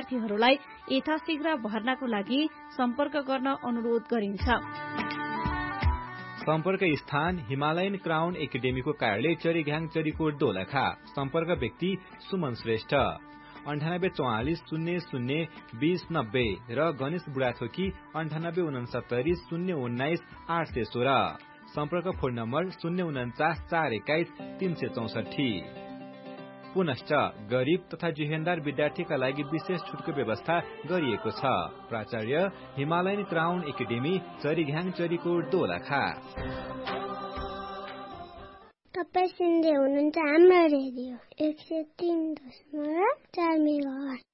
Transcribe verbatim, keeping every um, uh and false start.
विद्यार्थीहरूलाई यथाशीघ्र भर्नाको लागि सम्पर्क गर्न अनुरोध गरिन्छ। सम्पर्क स्थान हिमालयन क्राउन एकाडेमीको कार्यालय चरीघ्याङ चरीकोट दोलखा। सम्पर्क व्यक्ति सुमन श्रेष्ठ अन्ठानब्बे चौवालिस शून्य शून्य बीस नब्बे र गणेश बुढाथोकी अन्ठानब्बे उनसत्तरी शून्य उन्नाइस आठ सय सोह्र। सम्पर्क फोन नम्बर शून्य उन्चास चार एक्काइस तीन सय चौसठी। पुनश्च गरीब तथा जुहेन्दार विद्यार्थीका लागि विशेष छुटको व्यवस्था गरिएको छ। प्राचार्य Himalayan crown academy चरीघ्याङ Charikot Dolakha. तपाईँ सुन्दै हुनुहुन्छ हाम्रो रेडियो एक सय तीन दशमलव चार मेगाहर्ज।